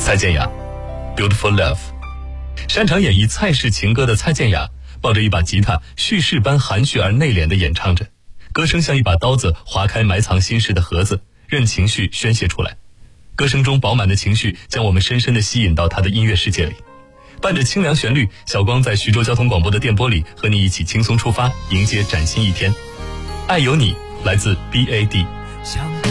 蔡健雅 Beautiful Love。 擅长演绎蔡氏情歌的蔡健雅抱着一把吉他，叙事般含蓄而内敛地演唱着，歌声像一把刀子，划开埋藏心事的盒子，任情绪宣泄出来。歌声中饱满的情绪将我们深深地吸引到她的音乐世界里。伴着清凉旋律，小光在徐州交通广播的电波里和你一起轻松出发，迎接崭新一天。爱有你来自 BAD。